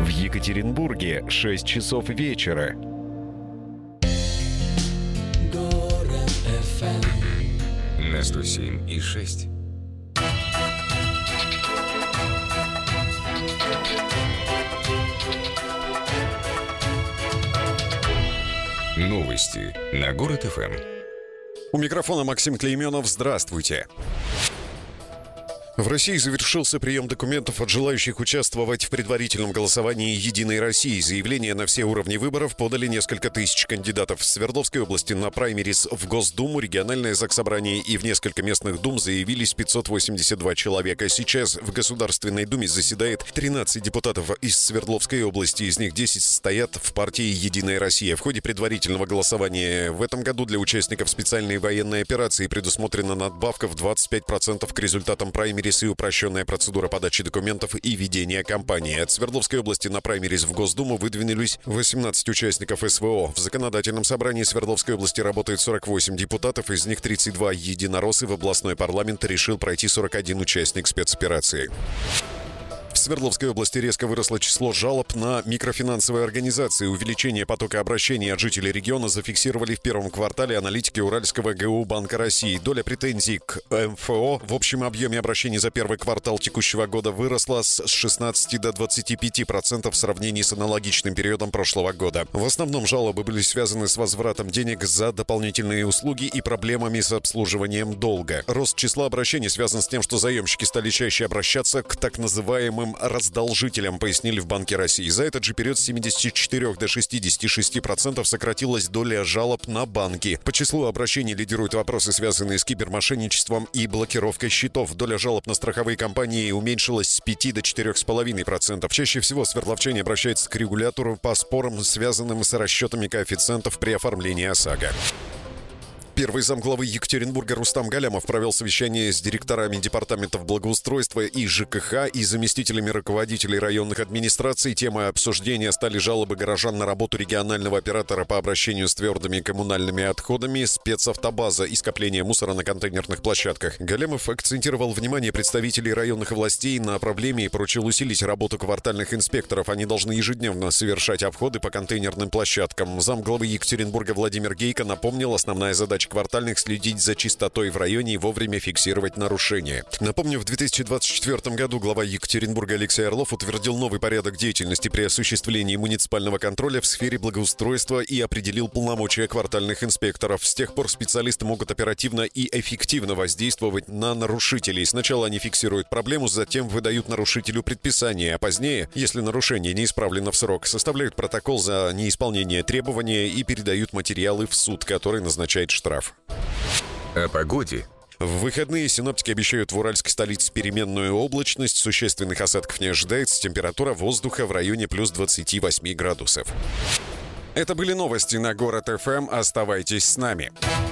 В Екатеринбурге 6 часов вечера. На 107,6. Новости на Город ФМ. У микрофона Максим Клейменов. Здравствуйте. В России завершился прием документов от желающих участвовать в предварительном голосовании «Единой России». Заявления на все уровни выборов подали несколько тысяч кандидатов. В Свердловской области на праймерис в Госдуму, региональное заксобрание и в несколько местных дум заявились 582 человека. Сейчас в Государственной Думе заседает 13 депутатов из Свердловской области. Из них 10 состоят в партии «Единая Россия». В ходе предварительного голосования в этом году для участников специальной военной операции предусмотрена надбавка в 25% к результатам праймерис и упрощенная процедура подачи документов и ведения кампании. От Свердловской области на праймерис в Госдуму выдвинулись 18 участников СВО. В законодательном собрании Свердловской области работает 48 депутатов, из них 32 единороссы. В областной парламент решил пройти 41 участник спецоперации. В Свердловской области резко выросло число жалоб на микрофинансовые организации. Увеличение потока обращений от жителей региона зафиксировали в первом квартале аналитики Уральского ГУ Банка России. Доля претензий к МФО в общем объеме обращений за первый квартал текущего года выросла с 16 до 25% в сравнении с аналогичным периодом прошлого года. В основном жалобы были связаны с возвратом денег за дополнительные услуги и проблемами с обслуживанием долга. Рост числа обращений связан с тем, что заемщики стали чаще обращаться к так называемым раздолжителям, пояснили в Банке России. За этот же период с 74 до 66% сократилась доля жалоб на банки. По числу обращений лидируют вопросы, связанные с кибермошенничеством и блокировкой счетов. Доля жалоб на страховые компании уменьшилась с 5 до 4,5%. Чаще всего свердловчане обращаются к регулятору по спорам, связанным с расчетами коэффициентов при оформлении ОСАГО. Первый замглавы Екатеринбурга Рустам Галямов провел совещание с директорами департаментов благоустройства и ЖКХ и заместителями руководителей районных администраций. Темой обсуждения стали жалобы горожан на работу регионального оператора по обращению с твердыми коммунальными отходами, спецавтобаза и скопление мусора на контейнерных площадках. Галямов акцентировал внимание представителей районных властей на проблеме и поручил усилить работу квартальных инспекторов. Они должны ежедневно совершать обходы по контейнерным площадкам. Замглавы Екатеринбурга Владимир Гейко напомнил, основная задача квартальных — следить за чистотой в районе и вовремя фиксировать нарушения. Напомню, в 2024 году глава Екатеринбурга Алексей Орлов утвердил новый порядок деятельности при осуществлении муниципального контроля в сфере благоустройства и определил полномочия квартальных инспекторов. С тех пор специалисты могут оперативно и эффективно воздействовать на нарушителей. Сначала они фиксируют проблему, затем выдают нарушителю предписание, а позднее, если нарушение не исправлено в срок, составляют протокол за неисполнение требования и передают материалы в суд, который назначает штраф. О погоде. В выходные синоптики обещают в уральской столице переменную облачность, существенных осадков не ожидается, температура воздуха в районе плюс 28 градусов. Это были новости на Город ФМ. Оставайтесь с нами.